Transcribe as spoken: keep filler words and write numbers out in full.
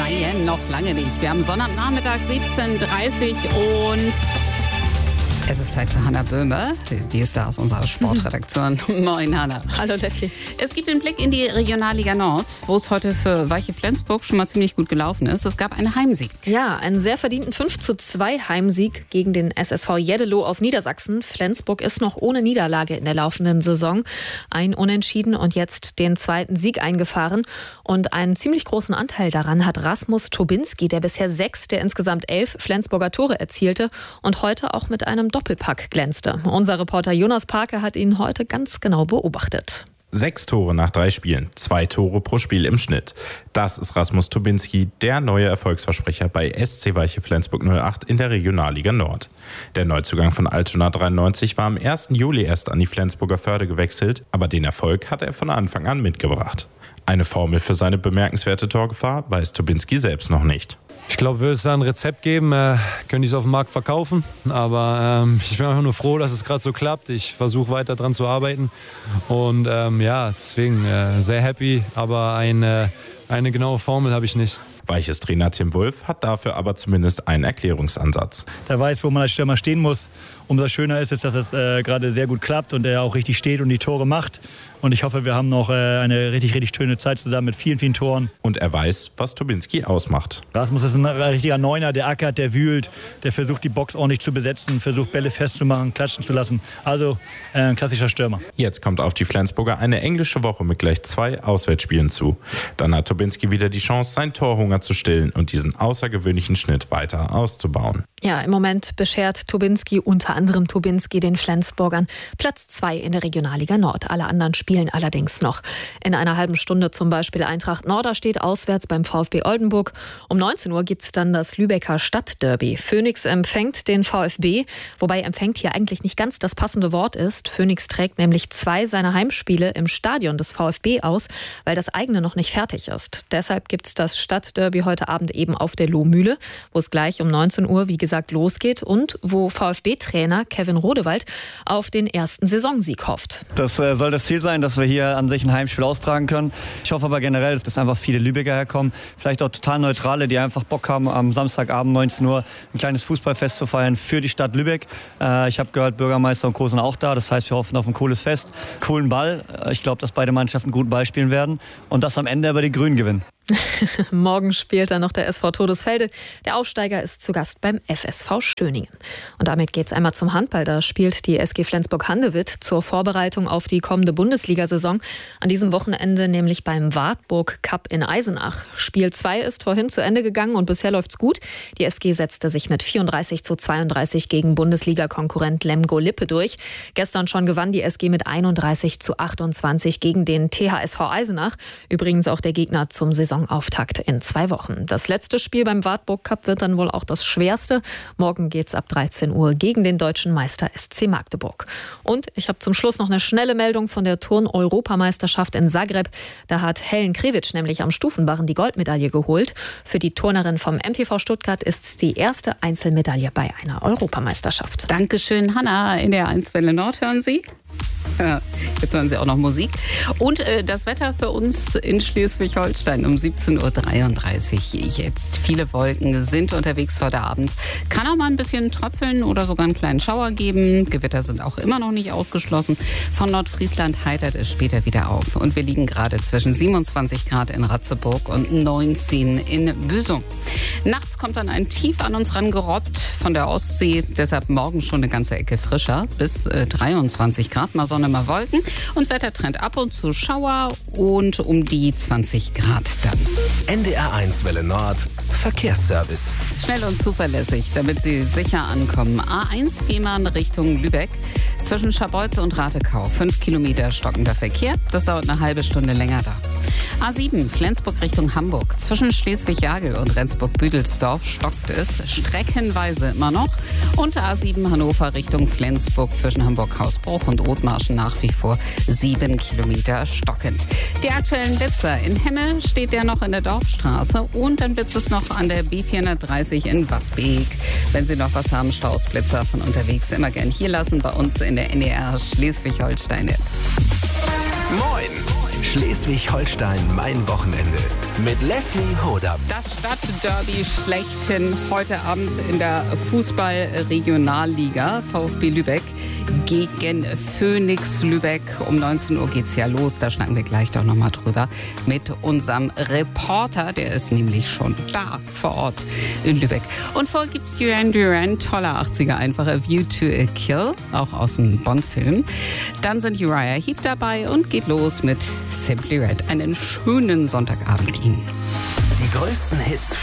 Nein, noch lange nicht. Wir haben Sonnabendnachmittag siebzehn Uhr dreißig und es ist Zeit für Hannah Böhme. Die ist da aus unserer Sportredaktion. Mhm. Moin, Hannah. Hallo, Leslie. Es gibt den Blick in die Regionalliga Nord, wo es heute für Weiche Flensburg schon mal ziemlich gut gelaufen ist. Es gab einen Heimsieg. Ja, einen sehr verdienten fünf zu zwei Heimsieg gegen den S S V Jeddelo aus Niedersachsen. Flensburg ist noch ohne Niederlage in der laufenden Saison. Ein Unentschieden und jetzt den zweiten Sieg eingefahren. Und einen ziemlich großen Anteil daran hat Rasmus Tobinski, der bisher sechs der insgesamt elf Flensburger Tore erzielte und heute auch mit einem Doppelpack glänzte. Unser Reporter Jonas Parke hat ihn heute ganz genau beobachtet. Sechs Tore nach drei Spielen, zwei Tore pro Spiel im Schnitt. Das ist Rasmus Tobinski, der neue Erfolgsversprecher bei S C Weiche Flensburg null acht in der Regionalliga Nord. Der Neuzugang von Altona dreiundneunzig war am ersten Juli erst an die Flensburger Förde gewechselt, aber den Erfolg hat er von Anfang an mitgebracht. Eine Formel für seine bemerkenswerte Torgefahr weiß Tobinski selbst noch nicht. Ich glaube, würde es da ein Rezept geben, äh, könnte ich es auf dem Markt verkaufen. Aber ähm, ich bin einfach nur froh, dass es gerade so klappt. Ich versuche weiter dran zu arbeiten. Und ähm, ja, deswegen äh, sehr happy. Aber eine, eine genaue Formel habe ich nicht. Weiches Trainer Tim Wulff hat dafür aber zumindest einen Erklärungsansatz. Der weiß, wo man als Stürmer stehen muss. Umso schöner ist es, dass es äh, gerade sehr gut klappt und er auch richtig steht und die Tore macht. Und ich hoffe, wir haben noch äh, eine richtig, richtig schöne Zeit zusammen mit vielen, vielen Toren. Und er weiß, was Tobinski ausmacht. Rasmus ist ein richtiger Neuner, der ackert, der wühlt, der versucht, die Box ordentlich zu besetzen, versucht, Bälle festzumachen, klatschen zu lassen. Also äh, ein klassischer Stürmer. Jetzt kommt auf die Flensburger eine englische Woche mit gleich zwei Auswärtsspielen zu. Dann hat Tobinski wieder die Chance, seinen Torhunger zu stillen und diesen außergewöhnlichen Schnitt weiter auszubauen. Ja, im Moment beschert Tobinski, unter anderem Tobinski, den Flensburgern Platz zwei in der Regionalliga Nord. Alle anderen spielen allerdings noch. In einer halben Stunde zum Beispiel Eintracht Norderstedt auswärts beim VfB Oldenburg. Um neunzehn Uhr gibt es dann das Lübecker Stadtderby. Phoenix empfängt den VfB, wobei empfängt hier eigentlich nicht ganz das passende Wort ist. Phoenix trägt nämlich zwei seiner Heimspiele im Stadion des VfB aus, weil das eigene noch nicht fertig ist. Deshalb gibt es das Stadtderby heute Abend eben auf der Lohmühle, wo es gleich um neunzehn Uhr, wie gesagt, losgeht und wo VfB-Trainer Kevin Rodewald auf den ersten Saisonsieg hofft. Das äh, soll das Ziel sein, dass wir hier an sich ein Heimspiel austragen können. Ich hoffe aber generell, dass einfach viele Lübecker herkommen, vielleicht auch total Neutrale, die einfach Bock haben, am Samstagabend neunzehn Uhr ein kleines Fußballfest zu feiern für die Stadt Lübeck. Äh, ich habe gehört, Bürgermeister und Co. sind auch da, das heißt, wir hoffen auf ein cooles Fest, coolen Ball. Ich glaube, dass beide Mannschaften gut Ball spielen werden und dass am Ende aber die Grünen gewinnen. Morgen spielt dann noch der S V Todesfelde. Der Aufsteiger ist zu Gast beim F S V Stöningen. Und damit geht's einmal zum Handball. Da spielt die S G Flensburg-Handewitt zur Vorbereitung auf die kommende Bundesliga-Saison. An diesem Wochenende nämlich beim Wartburg Cup in Eisenach. Spiel zwei ist vorhin zu Ende gegangen und bisher läuft's gut. Die S G setzte sich mit vierunddreißig zu zweiunddreißig gegen Bundesliga-Konkurrent Lemgo-Lippe durch. Gestern schon gewann die S G mit einunddreißig zu achtundzwanzig gegen den T H S V Eisenach. Übrigens auch der Gegner zum Saison Auftakt in zwei Wochen. Das letzte Spiel beim Wartburg Cup wird dann wohl auch das schwerste. Morgen geht's ab dreizehn Uhr gegen den deutschen Meister S C Magdeburg. Und ich habe zum Schluss noch eine schnelle Meldung von der Turn-Europameisterschaft in Zagreb. Da hat Helen Krevic nämlich am Stufenbarren die Goldmedaille geholt. Für die Turnerin vom M T V Stuttgart ist es die erste Einzelmedaille bei einer Europameisterschaft. Dankeschön, Hannah. In der eins Welle Nord hören Sie. Ja, jetzt hören Sie auch noch Musik. Und äh, das Wetter für uns in Schleswig-Holstein um siebzehn Uhr dreiunddreißig jetzt. Viele Wolken sind unterwegs heute Abend. Kann auch mal ein bisschen tröpfeln oder sogar einen kleinen Schauer geben. Gewitter sind auch immer noch nicht ausgeschlossen. Von Nordfriesland heitert es später wieder auf. Und wir liegen gerade zwischen siebenundzwanzig Grad in Ratzeburg und neunzehn in Büsum. Nachts kommt dann ein Tief an uns rangerobbt von der Ostsee. Deshalb morgen schon eine ganze Ecke frischer. Bis äh, dreiundzwanzig Grad. Mal Sonne, mal Wolken. Und Wettertrend ab und zu Schauer und um die zwanzig Grad dann. N D R eins Welle Nord. Verkehrsservice. Schnell und zuverlässig, damit Sie sicher ankommen. A eins Fehmarn Richtung Lübeck. Zwischen Scharbeutze und Ratekau. Fünf Kilometer stockender Verkehr. Das dauert eine halbe Stunde länger da. A sieben Flensburg Richtung Hamburg. Zwischen Schleswig-Jagel und Rendsburg-Büdelsdorf stockt es streckenweise immer noch. Und A sieben Hannover Richtung Flensburg zwischen Hamburg-Hausbruch und Othmarschen nach wie vor sieben Kilometer stockend. Die aktuellen Blitzer in Hemme steht der noch in der Dorfstraße und dann blitzt es noch an der B vierhundertdreißig in Wasbeek. Wenn Sie noch was haben, Stausblitzer von unterwegs immer gern hier lassen bei uns in der N D R Schleswig-Holstein-App. Moin! Schleswig-Holstein, mein Wochenende. Mit Leslie Hodam. Das Stadtderby schlechthin heute Abend in der Fußball-Regionalliga. VfB Lübeck gegen Phoenix Lübeck. Um neunzehn Uhr geht's ja los. Da schnacken wir gleich doch nochmal drüber mit unserem Reporter. Der ist nämlich schon da vor Ort in Lübeck. Und vorher gibt's Duran Duran. Toller achtziger einfacher View to a Kill. Auch aus dem Bond-Film. Dann sind Uriah Heep dabei und geht los mit Simply Red. Einen schönen Sonntagabend Ihnen. Die größten Hits